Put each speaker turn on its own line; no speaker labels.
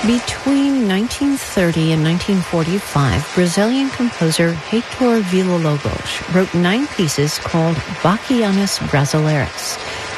Between 1930 and 1945, Brazilian composer Heitor Villa-Lobos wrote 9 pieces called Bachianas Brasileiras.